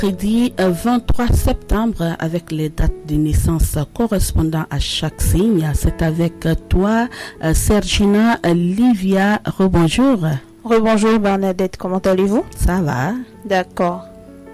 mercredi 23 septembre avec les dates de naissance correspondant à chaque signe. C'est avec toi, Sergina Livia. Rebonjour. Rebonjour Bernadette, comment allez-vous? Ça va. D'accord.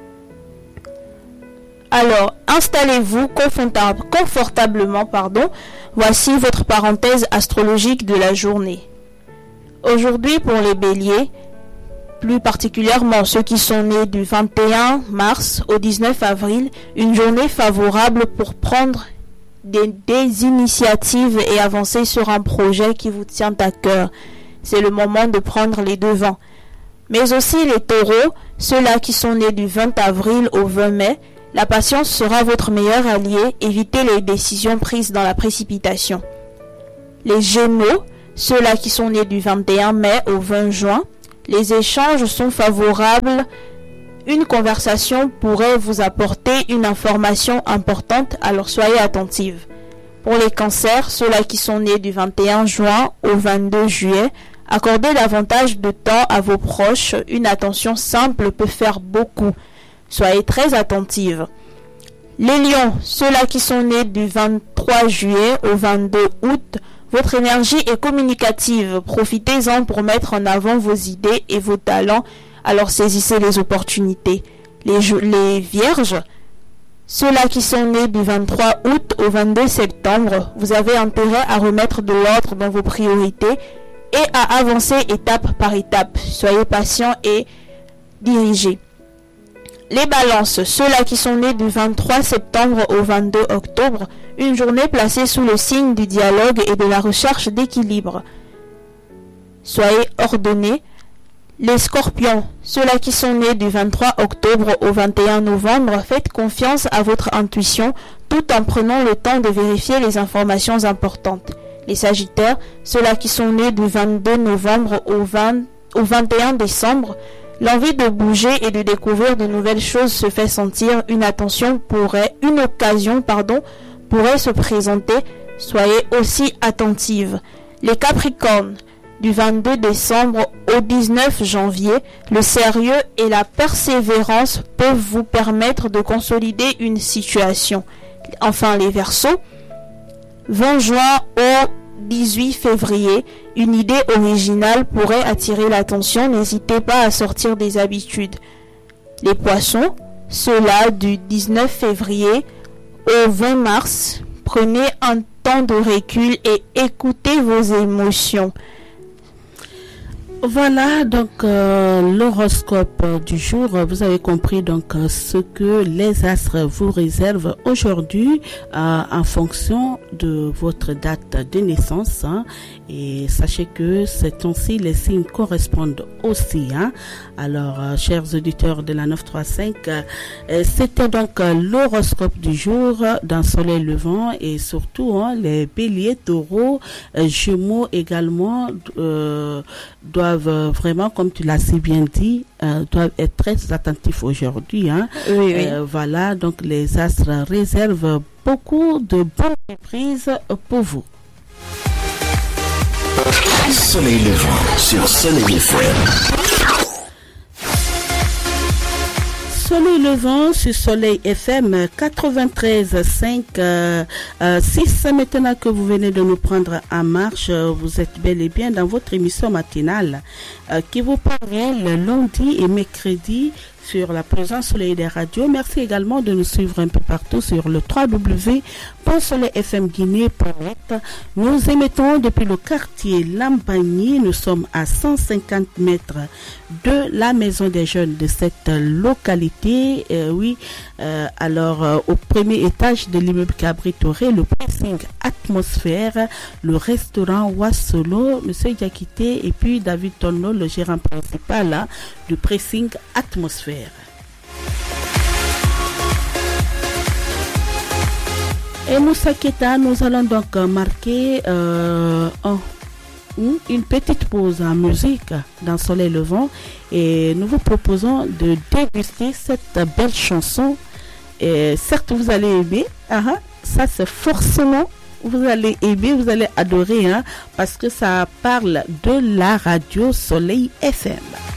Alors, installez-vous confortablement. Voici votre parenthèse astrologique de la journée. Aujourd'hui, pour les béliers, plus particulièrement ceux qui sont nés du 21 mars au 19 avril, une journée favorable pour prendre des initiatives et avancer sur un projet qui vous tient à cœur. C'est le moment de prendre les devants. Mais aussi les taureaux, ceux-là qui sont nés du 20 avril au 20 mai, la patience sera votre meilleur allié, évitez les décisions prises dans la précipitation. Les gémeaux, ceux-là qui sont nés du 21 mai au 20 juin, les échanges sont favorables. Une conversation pourrait vous apporter une information importante, alors soyez attentive. Pour les cancers, ceux-là qui sont nés du 21 juin au 22 juillet, accordez davantage de temps à vos proches. Une attention simple peut faire beaucoup. Soyez très attentive. Les lions, ceux-là qui sont nés du 23 juillet au 22 août, votre énergie est communicative. Profitez-en pour mettre en avant vos idées et vos talents, alors saisissez les opportunités. Les vierges, ceux-là qui sont nés du 23 août au 22 septembre, vous avez intérêt à remettre de l'ordre dans vos priorités et à avancer étape par étape. Soyez patient et dirigez. Les balances, ceux-là qui sont nés du 23 septembre au 22 octobre, une journée placée sous le signe du dialogue et de la recherche d'équilibre. Soyez ordonnés. Les scorpions, ceux-là qui sont nés du 23 octobre au 21 novembre, faites confiance à votre intuition tout en prenant le temps de vérifier les informations importantes. Les sagittaires, ceux-là qui sont nés du 22 novembre au 21 décembre, l'envie de bouger et de découvrir de nouvelles choses se fait sentir. Une occasion pourrait se présenter. Soyez aussi attentive. Les Capricornes, du 22 décembre au 19 janvier, le sérieux et la persévérance peuvent vous permettre de consolider une situation. Enfin, les Verseaux, 20 juin au 18 février, une idée originale pourrait attirer l'attention. N'hésitez pas à sortir des habitudes. Les Poissons, ceux-là du 19 février au 20 mars, prenez un temps de recul et écoutez vos émotions. Voilà donc l'horoscope du jour. Vous avez compris donc ce que les astres vous réservent aujourd'hui en fonction de votre date de naissance. Et sachez que ces temps-ci, les signes correspondent aussi. Alors, chers auditeurs de la 935, c'était donc l'horoscope du jour d'un soleil levant et surtout les béliers, taureaux, gémeaux également doivent vraiment, comme tu l'as si bien dit, doivent être très attentifs aujourd'hui. Oui. Voilà, donc les astres réservent beaucoup de bonnes surprises pour vous. Soleil levant sur Soleil FM. Soleil levant sur Soleil FM 93.5. Si c'est maintenant que vous venez de nous prendre en marche, vous êtes bel et bien dans votre émission matinale qui vous parvient le lundi et mercredi sur la présence Soleil des radios. Merci également de nous suivre un peu partout sur le www.soleilfmguinée.net. Nous émettons depuis le quartier Lampagny. Nous sommes à 150 mètres de la maison des jeunes de cette localité. Alors au premier étage de l'immeuble qui abriterait le pressing Atmosphère, le restaurant Wassolo, Monsieur Diakité et puis David Tonno, le gérant principal du pressing Atmosphère. Et Moussa Keta, nous allons donc marquer une petite pause en musique dans Soleil levant et nous vous proposons de déguster cette belle chanson. Et certes, vous allez aimer, ça c'est forcément, vous allez aimer, vous allez adorer, parce que ça parle de la radio Soleil FM.